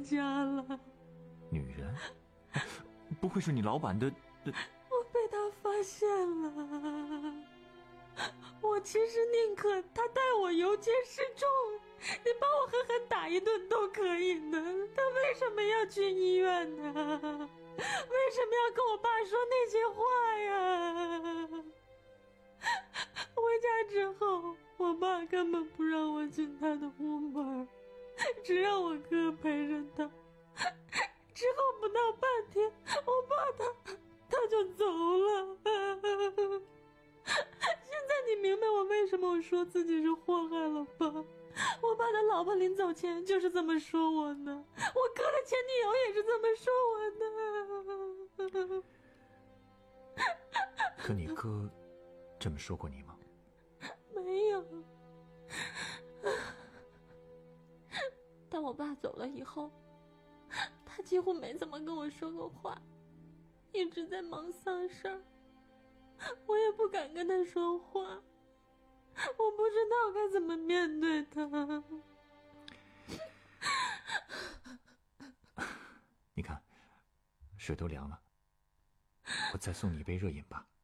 家了。 女人？不会是你老板的？ 我被他发现了。我其实宁可他带我游街示众，你把我狠狠打一顿都可以的。他为什么要去医院呢？为什么要跟我爸说那些话呀？回家之后，我爸根本不让我进他的屋门，只让我哥陪着他。之后不到半天，我爸他就走了。现在你明白我为什么我说自己是祸害了吧？我爸的老婆临走前就是这么说我的，我哥的前女友也是这么说我的。 可你哥这么说过你吗？ 没有。当我爸走了以后，他几乎没怎么跟我说过话，一直在忙丧事儿，我也不敢跟他说话，我不知道该怎么面对他。 你看，水都凉了，我再送你一杯热饮吧。